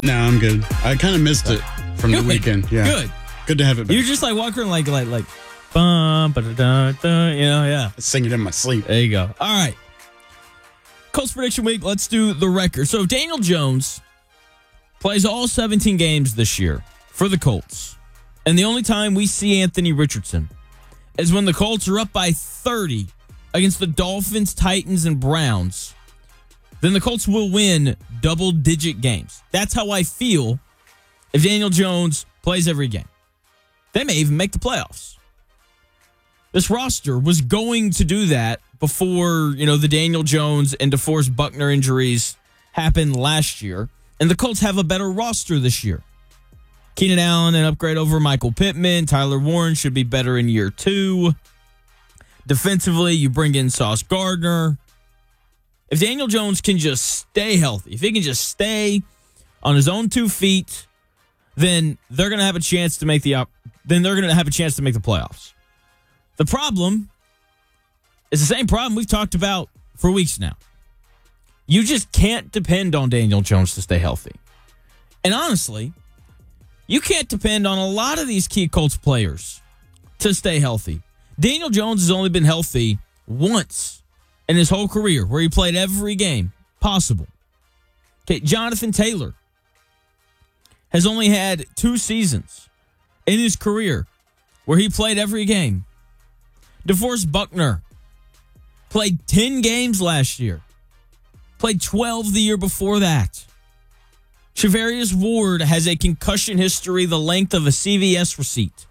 No, I'm good. I kind of missed it from the weekend. Yeah. Good to have it back. You're just like walking like bum, ba-da-da-da, yeah. Sing it in my sleep. There you go. All right. Colts prediction week. Let's do the record. So Daniel Jones plays all 17 games this year for the Colts. And the only time we see Anthony Richardson is when the Colts are up by 30 against the Dolphins, Titans, and Browns. Then the Colts will win double-digit games. That's how I feel if Daniel Jones plays every game. They may even make the playoffs. This roster was going to do that before, the Daniel Jones and DeForest Buckner injuries happened last year. And the Colts have a better roster this year. Keenan Allen, an upgrade over Michael Pittman. Tyler Warren should be better in year 2. Defensively, you bring in Sauce Gardner. If Daniel Jones can just stay healthy, if he can just stay on his own 2 feet, then they're going to have a chance to make the playoffs. The problem is the same problem we've talked about for weeks now. You just can't depend on Daniel Jones to stay healthy. And honestly, you can't depend on a lot of these key Colts players to stay healthy. Daniel Jones has only been healthy once in his whole career, where he played every game possible. Okay, Jonathan Taylor has only had 2 seasons in his career where he played every game. DeForest Buckner played 10 games last year. Played 12 the year before that. Charvarius Ward has a concussion history the length of a CVS receipt.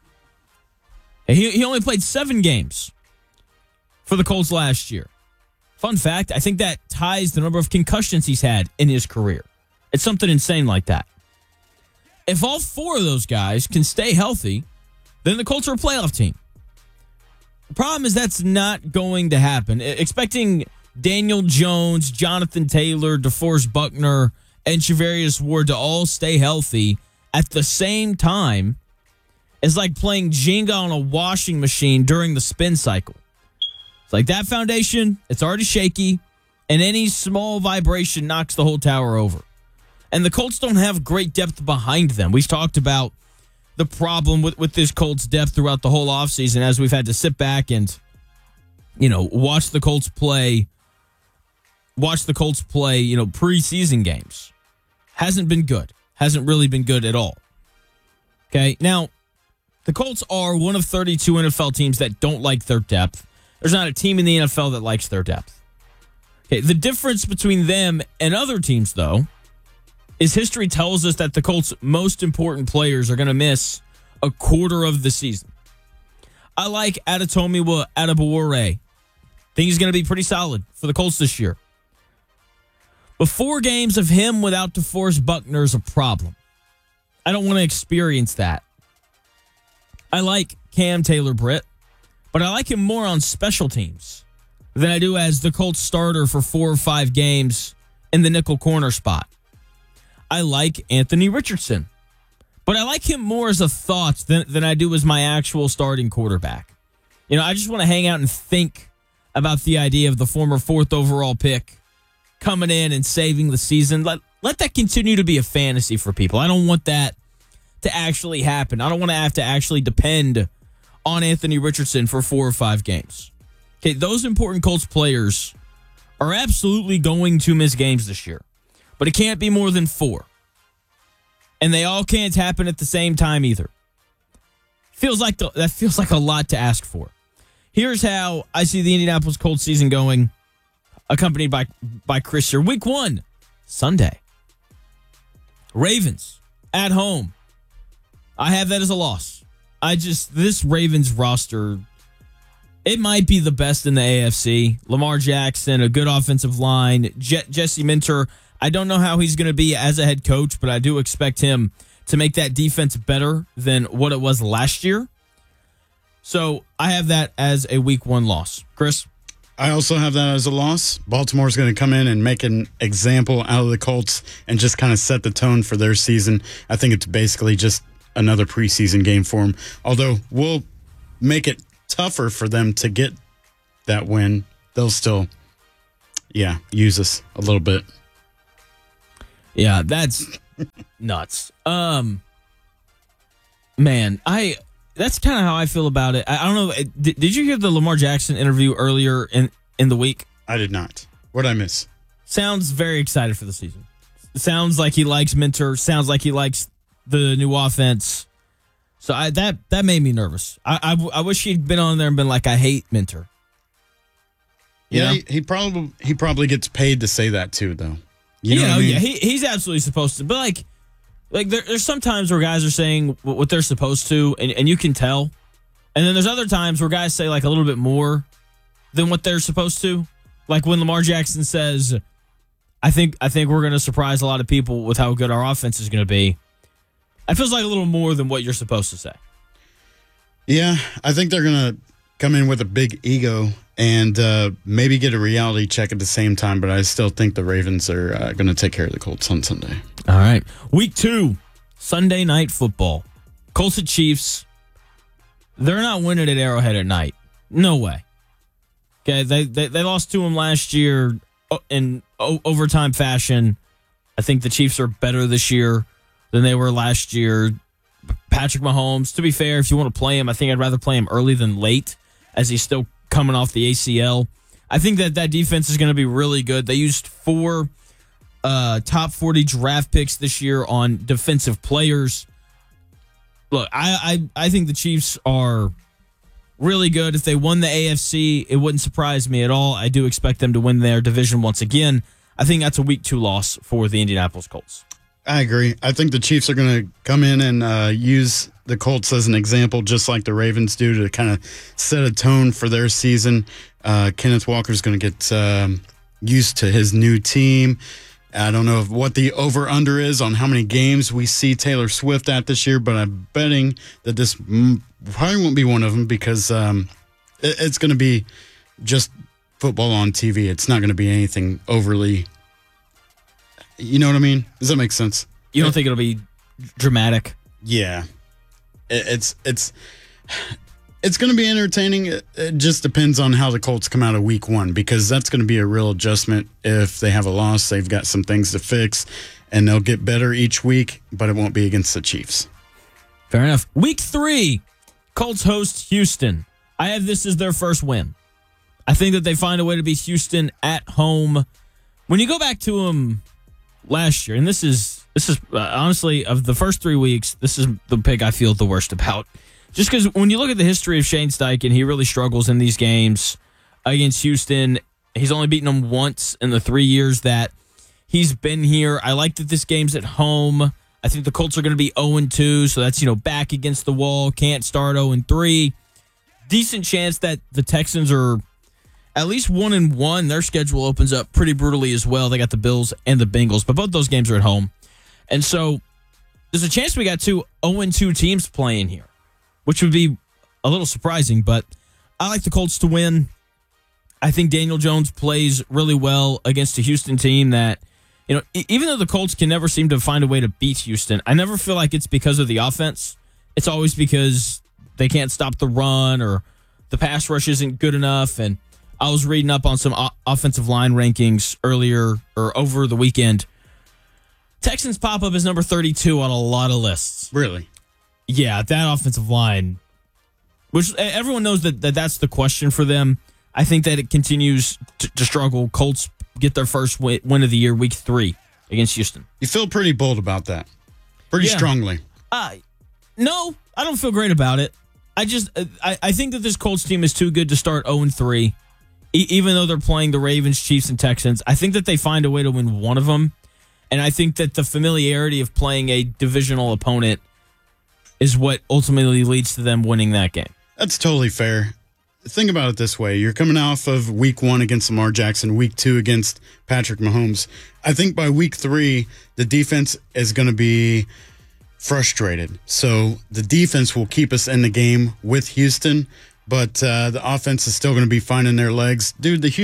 He only played 7 games for the Colts last year. Fun fact, I think that ties the number of concussions he's had in his career. It's something insane like that. If all 4 of those guys can stay healthy, then the Colts are a playoff team. The problem is that's not going to happen. Expecting Daniel Jones, Jonathan Taylor, DeForest Buckner, and Charvarius Ward to all stay healthy at the same time is like playing Jenga on a washing machine during the spin cycle. It's like that foundation, it's already shaky, and any small vibration knocks the whole tower over. And the Colts don't have great depth behind them. We've talked about the problem with this Colts depth throughout the whole offseason as we've had to sit back and, watch the Colts play, preseason games. Hasn't been good. Hasn't really been good at all. Okay, now, the Colts are one of 32 NFL teams that don't like their depth. There's not a team in the NFL that likes their depth. Okay, the difference between them and other teams, though, is history tells us that the Colts' most important players are going to miss a quarter of the season. I like Adetomiwa Adebawore. Think he's going to be pretty solid for the Colts this year. But 4 games of him without DeForest Buckner is a problem. I don't want to experience that. I like Cam Taylor-Britt, but I like him more on special teams than I do as the Colts starter for 4 or 5 games in the nickel corner spot. I like Anthony Richardson, but I like him more as a thought than I do as my actual starting quarterback. I just want to hang out and think about the idea of the former 4th overall pick coming in and saving the season. Let that continue to be a fantasy for people. I don't want that to actually happen. I don't want to have to actually depend on Anthony Richardson for 4 or 5 games. Okay, those important Colts players are absolutely going to miss games this year. But it can't be more than 4. And they all can't happen at the same time either. That feels like a lot to ask for. Here's how I see the Indianapolis Colts season going, accompanied by Chris here. Week 1, Sunday. Ravens at home. I have that as a loss. This Ravens roster, it might be the best in the AFC. Lamar Jackson, a good offensive line. Jesse Minter, I don't know how he's going to be as a head coach, but I do expect him to make that defense better than what it was last year. So I have that as a week 1 loss. Chris? I also have that as a loss. Baltimore's going to come in and make an example out of the Colts and just kind of set the tone for their season. I think it's basically just another preseason game for them. Although we'll make it tougher for them to get that win. They'll still, use us a little bit. Yeah, that's nuts. Man, that's kind of how I feel about it. I don't know. Did you hear the Lamar Jackson interview earlier in the week? I did not. What'd I miss? Sounds very excited for the season. Sounds like he likes Mentor. Sounds like he likes the new offense. So that made me nervous. I wish he'd been on there and been like, I hate Mentor. Yeah, he probably gets paid to say that too, though. You know what I mean? Yeah, he's absolutely supposed to. But like there's some times where guys are saying what they're supposed to, and you can tell. And then there's other times where guys say like a little bit more than what they're supposed to. Like when Lamar Jackson says, I think we're going to surprise a lot of people with how good our offense is going to be. That feels like a little more than what you're supposed to say. Yeah, I think they're going to come in with a big ego and maybe get a reality check at the same time, but I still think the Ravens are going to take care of the Colts on Sunday. All right. Week 2, Sunday Night Football. Colts at Chiefs. They're not winning at Arrowhead at night. No way. Okay, they lost to them last year in overtime fashion. I think the Chiefs are better this year than they were last year. Patrick Mahomes, to be fair, if you want to play him, I think I'd rather play him early than late as he's still coming off the ACL. I think that defense is going to be really good. They used 4 top 40 draft picks this year on defensive players. Look, I think the Chiefs are really good. If they won the AFC, it wouldn't surprise me at all. I do expect them to win their division once again. I think that's a week 2 loss for the Indianapolis Colts. I agree. I think the Chiefs are going to come in and use the Colts as an example, just like the Ravens do, to kind of set a tone for their season. Kenneth Walker's going to get used to his new team. I don't know what the over-under is on how many games we see Taylor Swift at this year, but I'm betting that this probably won't be one of them because it's going to be just football on TV. It's not going to be anything overly... You know what I mean? Does that make sense? You don't think it'll be dramatic? Yeah. It's going to be entertaining. It just depends on how the Colts come out of week 1 because that's going to be a real adjustment. If they have a loss, they've got some things to fix, and they'll get better each week, but it won't be against the Chiefs. Fair enough. Week 3, Colts host Houston. I have this as their first win. I think that they find a way to beat Houston at home. When you go back to them last year, and this is honestly, of the first 3 weeks, this is the pick I feel the worst about. Just because when you look at the history of Shane Steichen, he really struggles in these games against Houston. He's only beaten them once in the 3 years that he's been here. I like that this game's at home. I think the Colts are going to be 0-2, so that's, back against the wall. Can't start 0-3. Decent chance that the Texans are at least 1-1. Their schedule opens up pretty brutally as well. They got the Bills and the Bengals, but both those games are at home. And so there's a chance we got 2 0-2 teams playing here, which would be a little surprising, but I like the Colts to win. I think Daniel Jones plays really well against a Houston team that, even though the Colts can never seem to find a way to beat Houston, I never feel like it's because of the offense. It's always because they can't stop the run or the pass rush isn't good enough. And I was reading up on some offensive line rankings earlier or over the weekend. Texans pop up as number 32 on a lot of lists. Really? Yeah, that offensive line, which everyone knows that's the question for them. I think that it continues to struggle. Colts get their first win of the year, week 3 against Houston. You feel pretty bold about that. Pretty strongly. No, I don't feel great about it. I think that this Colts team is too good to start 0-3, even though they're playing the Ravens, Chiefs, and Texans. I think that they find a way to win one of them, and I think that the familiarity of playing a divisional opponent is what ultimately leads to them winning that game. That's totally fair. Think about it this way. You're coming off of week 1 against Lamar Jackson, week 2 against Patrick Mahomes. I think by week 3, the defense is going to be frustrated. So the defense will keep us in the game with Houston, but the offense is still going to be finding their legs. Dude, their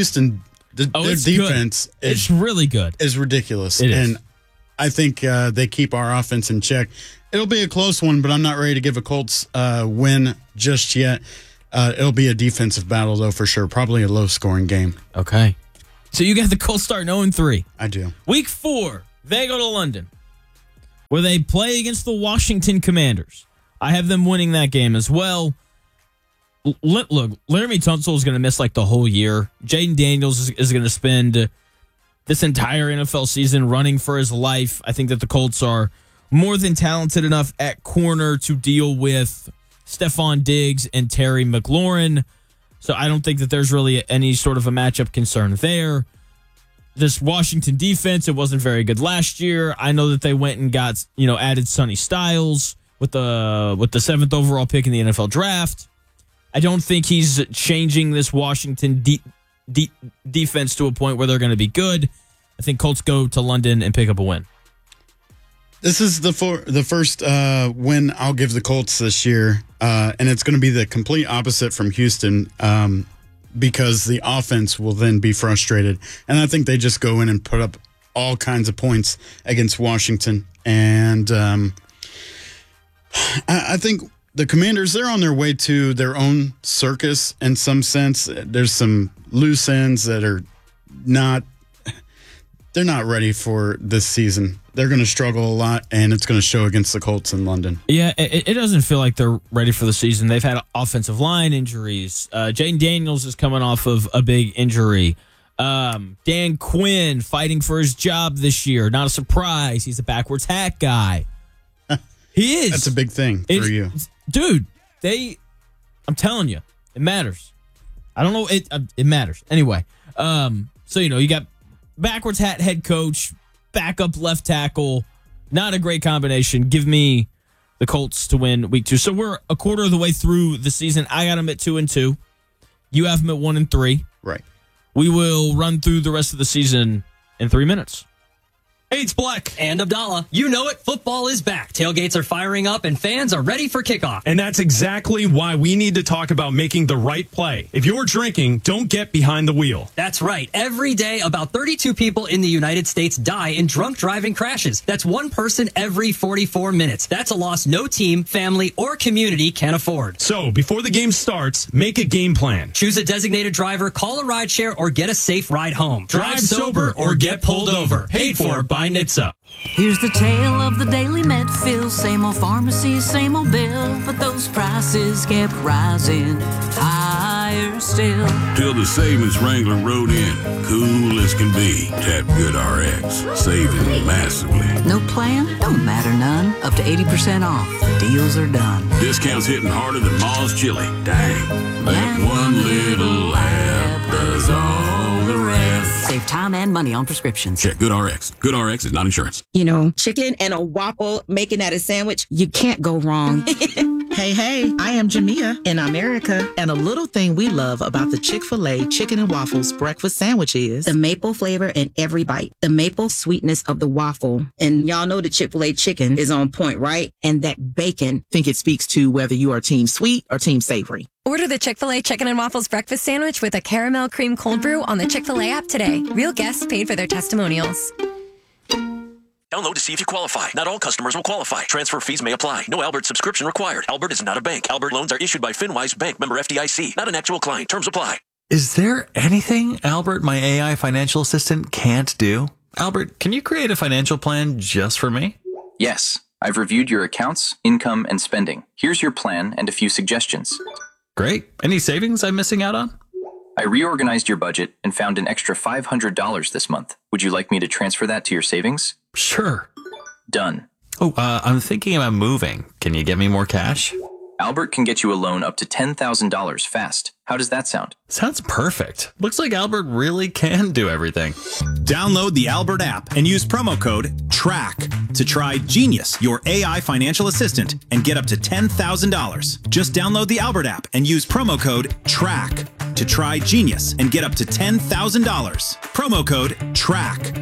defense it's really good. Is ridiculous. It is. And I think they keep our offense in check. It'll be a close one, but I'm not ready to give a Colts win just yet. It'll be a defensive battle, though, for sure. Probably a low-scoring game. Okay. So you got the Colts starting 0-3. I do. Week 4, They go to London, where they play against the Washington Commanders. I have them winning that game as well. Look, Laramie Tunsil is going to miss like the whole year. Jaden Daniels is going to spend this entire NFL season running for his life. I think that the Colts are more than talented enough at corner to deal with Stephon Diggs and Terry McLaurin. So I don't think that there's really any sort of a matchup concern there. This Washington defense, it wasn't very good last year. I know that they went and got, added Sonny Styles with the 7th overall pick in the NFL draft. I don't think he's changing this Washington defense to a point where they're going to be good. I think Colts go to London and pick up a win. This is the first win I'll give the Colts this year, and it's going to be the complete opposite from Houston because the offense will then be frustrated. And I think they just go in and put up all kinds of points against Washington. And I think the Commanders, they're on their way to their own circus in some sense. There's some loose ends that are they're not ready for this season. They're going to struggle a lot, and it's going to show against the Colts in London. Yeah, it doesn't feel like they're ready for the season. They've had offensive line injuries. Jaden Daniels is coming off of a big injury. Dan Quinn fighting for his job this year. Not a surprise. He's a backwards hat guy. He is. That's a big thing for you. Dude, I'm telling you, it matters. I don't know. It matters. Anyway, so, you got backwards hat head coach, backup left tackle. Not a great combination. Give me the Colts to win week 2. So we're a quarter of the way through the season. I got them at 2-2. You have them at 1-3. Right. We will run through the rest of the season in 3 minutes. Hey, it's Black. And Abdallah. You know it, football is back. Tailgates are firing up and fans are ready for kickoff. And that's exactly why we need to talk about making the right play. If you're drinking, don't get behind the wheel. That's right. Every day, about 32 people in the United States die in drunk driving crashes. That's one person every 44 minutes. That's a loss no team, family, or community can afford. So, before the game starts, make a game plan. Choose a designated driver, call a rideshare, or get a safe ride home. Drive sober or get pulled over. Paid for by NHTSA. Here's the tale of the daily Medfield. Same old pharmacy, same old bill, but those prices kept rising higher still. Till the savings Wrangler rode in, cool as can be. Tap GoodRx, saving massively. No plan? Don't matter none. Up to 80% off. Deals are done. Discounts hitting harder than Ma's chili. Dang, that one little app does all the rest. Save time and money on prescriptions. Check GoodRx. GoodRx is not insurance. Chicken and a waffle, making that a sandwich, you can't go wrong. Hey, I am Jamia in America, and a little thing we love about the Chick-fil-A Chicken and Waffles breakfast sandwich is the maple flavor in every bite, the maple sweetness of the waffle. And y'all know the Chick-fil-A chicken is on point, right? And that bacon. Think it speaks to whether you are team sweet or team savory. Order the Chick-fil-A Chicken and Waffles breakfast sandwich with a caramel cream cold brew on the Chick-fil-A app today. Real guests paid for their testimonials. Download to see if you qualify. Not all customers will qualify. Transfer fees may apply. No Albert subscription required. Albert is not a bank. Albert loans are issued by FinWise Bank, member FDIC. Not an actual client. Terms apply. Is there anything Albert, my AI financial assistant, can't do? Albert, can you create a financial plan just for me? Yes. I've reviewed your accounts, income, and spending. Here's your plan and a few suggestions. Great. Any savings I'm missing out on? I reorganized your budget and found an extra $500 this month. Would you like me to transfer that to your savings? Sure. Done. Oh, I'm thinking about moving. Can you get me more cash? Albert can get you a loan up to $10,000 fast. How does that sound? Sounds perfect. Looks like Albert really can do everything. Download the Albert app and use promo code TRACK to try Genius, your AI financial assistant, and get up to $10,000. Just download the Albert app and use promo code TRACK to try Genius and get up to $10,000. Promo code TRACK.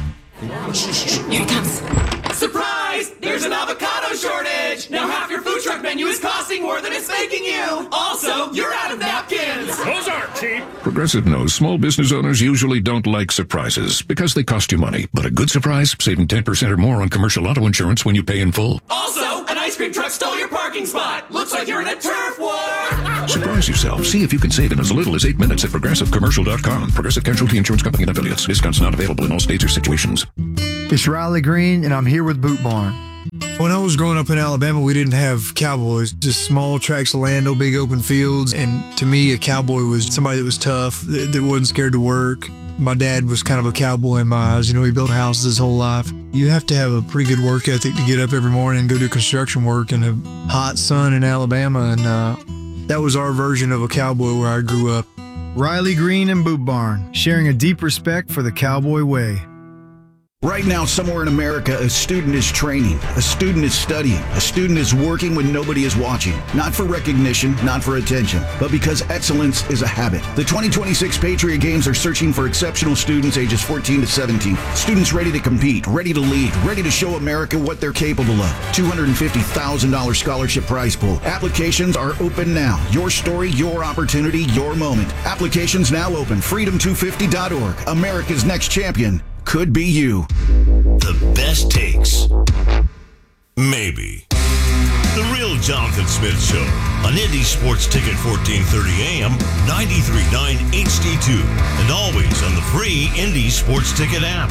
Here it comes. Surprise! There's an avocado shortage! Now half your food truck menu is costing more than it's making you! Also, you're out of napkins! Those aren't cheap! Progressive knows small business owners usually don't like surprises because they cost you money. But a good surprise, saving 10% or more on commercial auto insurance when you pay in full. Also, an ice cream truck stole your parking spot! Looks like you're in a turf war! Surprise yourself. See if you can save in as little as 8 minutes at ProgressiveCommercial.com. Progressive Casualty Insurance Company and Affiliates. Discounts not available in all states or situations. It's Riley Green, and I'm here with Boot Barn. When I was growing up in Alabama, we didn't have cowboys, just small tracts of land, no big open fields. And to me, a cowboy was somebody that was tough, that wasn't scared to work. My dad was kind of a cowboy in my eyes. You know, he built houses his whole life. You have to have a pretty good work ethic to get up every morning and go do construction work in a hot sun in Alabama. And that was our version of a cowboy where I grew up. Riley Green and Boot Barn, sharing a deep respect for the cowboy way. Right now, somewhere in America, a student is training, a student is studying, a student is working when nobody is watching. Not for recognition, not for attention, but because excellence is a habit. The 2026 Patriot Games are searching for exceptional students ages 14 to 17. Students ready to compete, ready to lead, ready to show America what they're capable of. $250,000 scholarship prize pool. Applications are open now. Your story, your opportunity, your moment. Applications now open. Freedom250.org. America's next champion could be you. The best takes. Maybe. The Real Jonathan Smith Show on Indy Sports Ticket 1430 AM, 93.9 HD2, and always on the free Indy Sports Ticket app.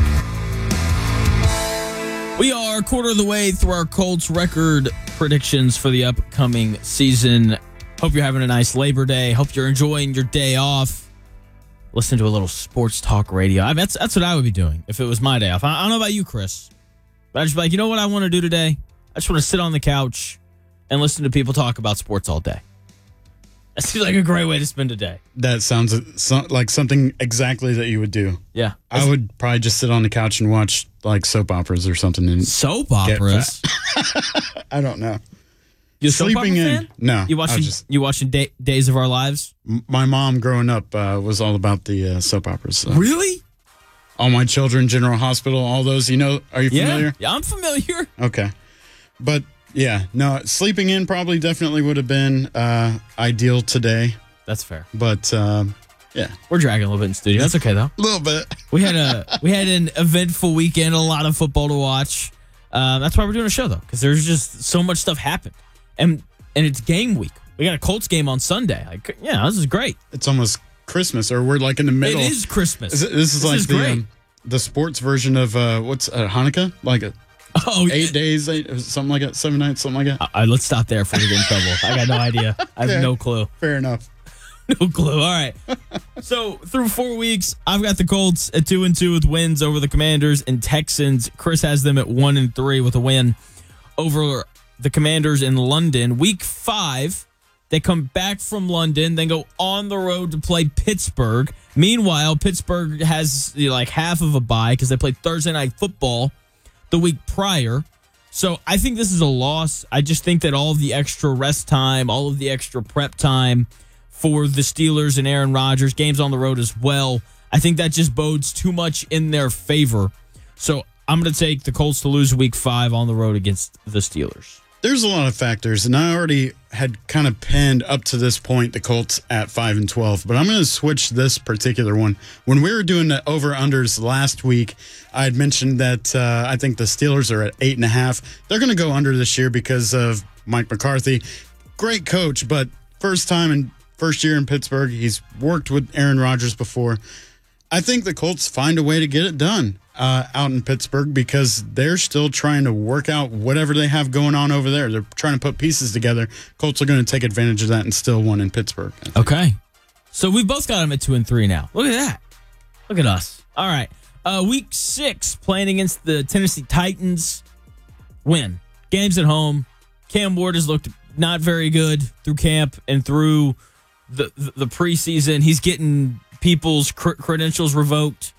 We are a quarter of the way through our Colts record predictions for the upcoming season. Hope you're having a nice Labor Day. Hope you're enjoying your day off. Listen to a little sports talk radio. That's what I would be doing if it was my day off. I don't know about you, Chris, but I'd just be like, you know what I want to do today? I just want to sit on the couch and listen to people talk about sports all day. That seems like a great way to spend a day. That sounds like something exactly that you would do. Yeah. I would probably just sit on the couch and watch like soap operas or something. And soap operas? I don't know. You a soap opera fan? No. You watching Days of Our Lives? My mom growing up was all about the soap operas. So. Really? All My Children, General Hospital, all those, you know, are you familiar? Yeah, I'm familiar. Okay. But yeah, no, sleeping in probably definitely would have been ideal today. That's fair. But yeah. We're dragging a little bit in studio. That's okay though. A little bit. We had an eventful weekend, a lot of football to watch. That's why we're doing a show though, because there's just so much stuff happened. And it's game week. We got a Colts game on Sunday. This is great. It's almost Christmas, or we're like in the middle. It is Christmas. This is like the sports version of what's Hanukkah? Like 8 days, something like that, 7 nights, something like that. Let's stop there before we get in trouble. I got no idea. I have no clue. Fair enough. No clue. All right. So through 4 weeks, I've got the Colts at 2-2 with wins over the Commanders and Texans. Chris has them at 1-3 with a win over the Commanders in London. Week 5, they come back from London, then go on the road to play Pittsburgh. Meanwhile, Pittsburgh has like half of a bye because they played Thursday Night Football the week prior. So I think this is a loss. I just think that all of the extra rest time, all of the extra prep time for the Steelers and Aaron Rodgers, games on the road as well, I think that just bodes too much in their favor. So I'm going to take the Colts to lose week 5 on the road against the Steelers. There's a lot of factors, and I already had kind of pinned up to this point the Colts at 5-12, but I'm going to switch this particular one. When we were doing the over-unders last week, I had mentioned that I think the Steelers are at 8.5. They're going to go under this year because of Mike McCarthy. Great coach, but first year in Pittsburgh. He's worked with Aaron Rodgers before. I think the Colts find a way to get it done out in Pittsburgh because they're still trying to work out whatever they have going on over there. They're trying to put pieces together. Colts are going to take advantage of that and still win in Pittsburgh. Okay. So we both got them at 2-3 now. Look at that. Look at us. All right. Week 6, playing against the Tennessee Titans. Win. Games at home. Cam Ward has looked not very good through camp and through the preseason. He's getting people's credentials revoked.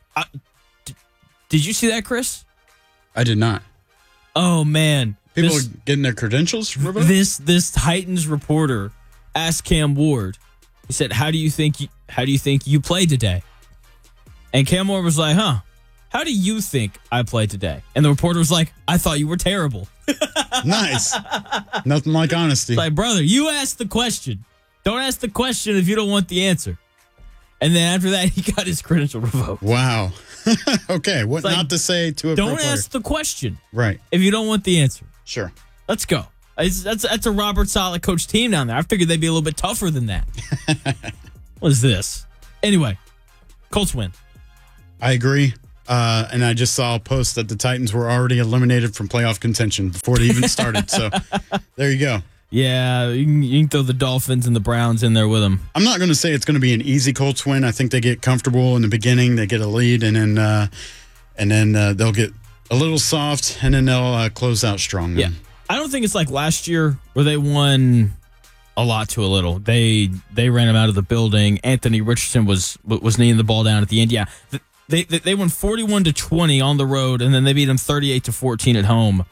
Did you see that, Chris? I did not. Oh, man. People are getting their credentials revoked? This Titans reporter asked Cam Ward, he said, how do you think you played today? And Cam Ward was like, how do you think I played today? And the reporter was like, I thought you were terrible. Nice. Nothing like honesty. It's like, brother, you asked the question. Don't ask the question if you don't want the answer. And then after that, he got his credential revoked. Wow. Okay, what like, not to say to a pro player. Don't ask the question. Right. If you don't want the answer. Sure. Let's go. That's a Robert Saleh coach team down there. I figured they'd be a little bit tougher than that. What is this? Anyway, Colts win. I agree. And I just saw a post that the Titans were already eliminated from playoff contention before it even started. So there you go. Yeah, you can throw the Dolphins and the Browns in there with them. I'm not going to say it's going to be an easy Colts win. I think they get comfortable in the beginning. They get a lead, and then they'll get a little soft, and then they'll close out strong. Yeah, I don't think it's like last year where they won a lot to a little. They ran them out of the building. Anthony Richardson was kneeing the ball down at the end. Yeah, they won 41-20 on the road, and then they beat them 38-14 at home.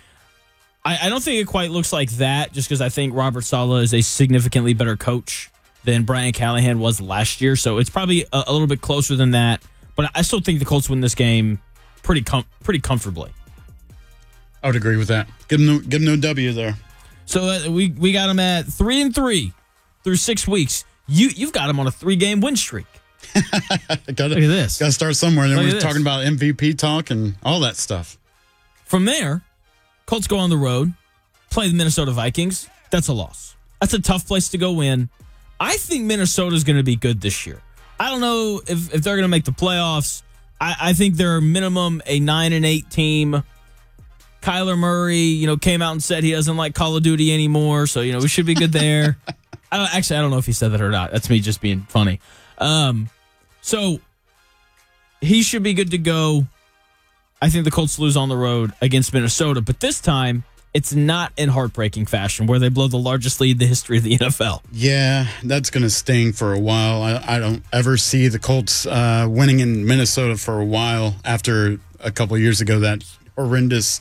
I don't think it quite looks like that, just because I think Robert Saleh is a significantly better coach than Brian Callahan was last year. So it's probably a little bit closer than that. But I still think the Colts win this game pretty comfortably. I would agree with that. Give them no W there. So we got them at 3-3 through 6 weeks. You've got them on a 3-game win streak. Look at this. Got to start somewhere. And then we're talking about MVP talk and all that stuff. From there, Colts go on the road, play the Minnesota Vikings. That's a loss. That's a tough place to go win. I think Minnesota's going to be good this year. I don't know if they're going to make the playoffs. I think they're minimum a 9-8 team. Kyler Murray, came out and said he doesn't like Call of Duty anymore, so we should be good there. I don't know if he said that or not. That's me just being funny. So he should be good to go. I think the Colts lose on the road against Minnesota, but this time it's not in heartbreaking fashion where they blow the largest lead in the history of the NFL. Yeah, that's going to sting for a while. I don't ever see the Colts winning in Minnesota for a while after a couple of years ago, that horrendous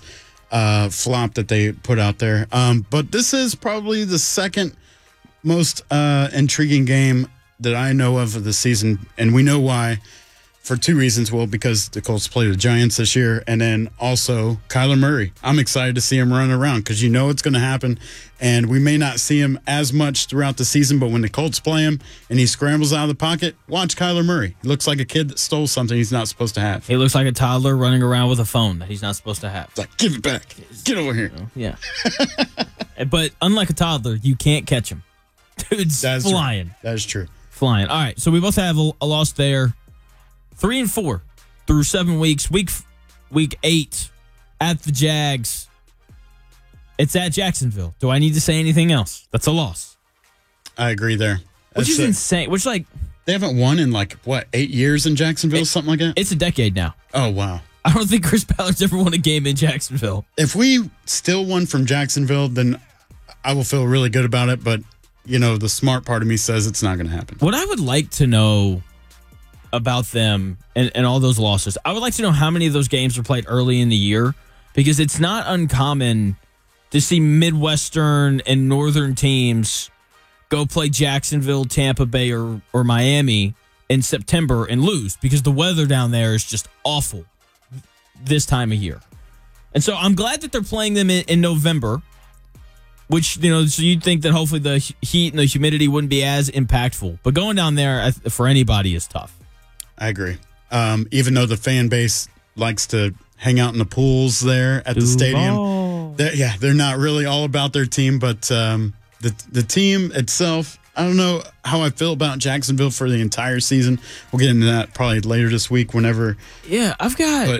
flop that they put out there. But this is probably the second most intriguing game that I know of the season, and we know why. For two reasons. Well, because the Colts play the Giants this year, and then also Kyler Murray. I'm excited to see him run around because it's going to happen, and we may not see him as much throughout the season, but when the Colts play him and he scrambles out of the pocket, watch Kyler Murray. He looks like a kid that stole something he's not supposed to have. He looks like a toddler running around with a phone that he's not supposed to have. It's like, give it back. Get over here. Yeah. But unlike a toddler, you can't catch him. Dude's flying. True. That is true. Flying. All right, so we both have a loss there. 3-4 through 7 weeks. Week 8 at the Jags. It's at Jacksonville. Do I need to say anything else? That's a loss. I agree there. Which is insane. Which, they haven't won in 8 years in Jacksonville, something like that? It's a decade now. Oh, wow. I don't think Chris Ballard's ever won a game in Jacksonville. If we still won from Jacksonville, then I will feel really good about it. But, the smart part of me says it's not going to happen. What I would like to know about them and all those losses, I would like to know how many of those games were played early in the year, because it's not uncommon to see Midwestern and Northern teams go play Jacksonville, Tampa Bay, or Miami in September and lose because the weather down there is just awful this time of year. And so I'm glad that they're playing them in November, which, so you'd think that hopefully the heat and the humidity wouldn't be as impactful. But going down there for anybody is tough. I agree. Even though the fan base likes to hang out in the pools there at the stadium, they're not really all about their team. But the team itself, I don't know how I feel about Jacksonville for the entire season. We'll get into that probably later this week. Whenever, I've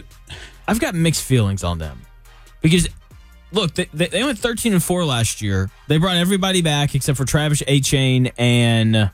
got mixed feelings on them because look, they went 13-4 last year. They brought everybody back except for Travis Etienne and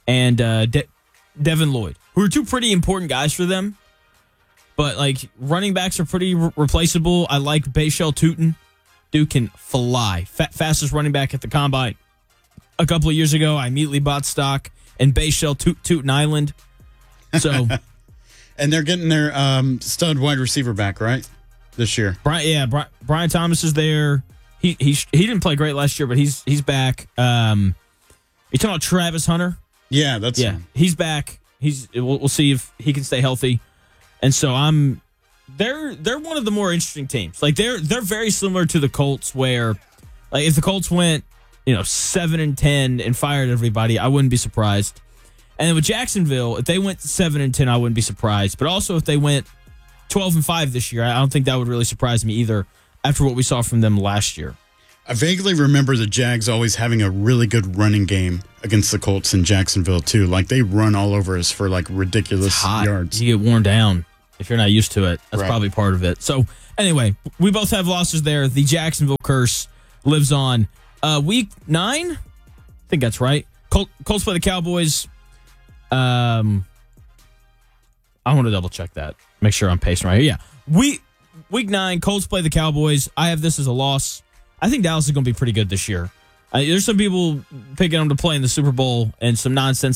Devin Lloyd, who are two pretty important guys for them. But, running backs are pretty replaceable. I like Bayshell Tootin. Dude can fly. Fastest running back at the Combine. A couple of years ago, I immediately bought stock in Bayshell Tootin Island. So, and they're getting their stud wide receiver back, right? This year. Brian Thomas is there. He didn't play great last year, but he's back. You talking about Travis Hunter? Yeah, that's him. He's back. We'll see if he can stay healthy. And so they're one of the more interesting teams. They're very similar to the Colts, where if the Colts went 7-10 and fired everybody, I wouldn't be surprised. And then with Jacksonville, if they went 7-10, I wouldn't be surprised. But also if they went 12-5 this year, I don't think that would really surprise me either after what we saw from them last year. I vaguely remember the Jags always having a really good running game against the Colts in Jacksonville, too. They run all over us for, ridiculous yards. You get worn down. If you're not used to it, that's Right. probably part of it. So anyway, we both have losses there. The Jacksonville curse lives on. Week 9, I think that's right. Colts play the Cowboys. I want to double check that. Make sure I'm pacing right here. Yeah. Week 9, Colts play the Cowboys. I have this as a loss. I think Dallas is going to be pretty good this year. There's some people picking them to play in the Super Bowl and some nonsense